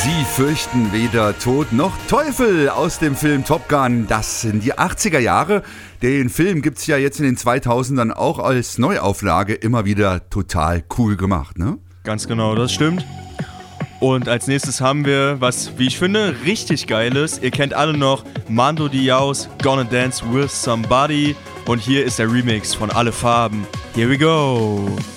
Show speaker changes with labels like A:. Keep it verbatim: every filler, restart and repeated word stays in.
A: Sie fürchten weder Tod noch Teufel aus dem Film Top Gun. Das sind die achtziger Jahre. Den Film gibt es ja jetzt in den zweitausendern auch als Neuauflage immer wieder total cool gemacht, ne?
B: Ganz genau, das stimmt. Und als nächstes haben wir was, wie ich finde, richtig Geiles. Ihr kennt alle noch Mando Diao's Gonna Dance With Somebody. Und hier ist der Remix von Alle Farben. Here we go!